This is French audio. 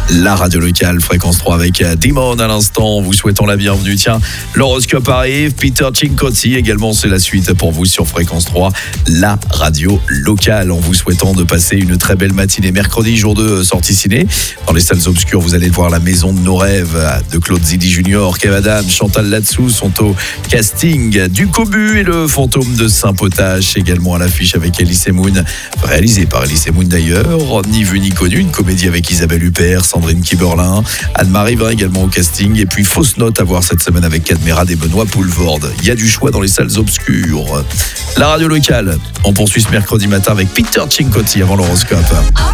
La radio locale, fréquence 3 avec Dimon à l'instant. Vous souhaitons la bienvenue. Tiens, l'horoscope arrive. Peter Cincotti également, c'est la suite pour vous sur fréquence 3, la radio locale. En vous souhaitant de passer une très belle matinée. Mercredi, jour de sortie ciné. Dans les salles obscures, vous allez voir La Maison de nos rêves de Claude Zidi Junior. Kev Adams, Chantal Latsou sont au casting. Du Cobu et le fantôme de Saint-Potache également à l'affiche avec Elise Moon, réalisé par Elise Moon d'ailleurs. Ni vu ni connu, une comédie avec Isabelle Huppert, Sandrine Kiberlin, Anne-Marie Vin également au casting. Et puis fausse note à voir cette semaine avec Cadmerade et Benoît Poulvorde. Il y a du choix dans les salles obscures. La radio locale, on poursuit ce mercredi matin avec Peter Cincotti avant l'horoscope.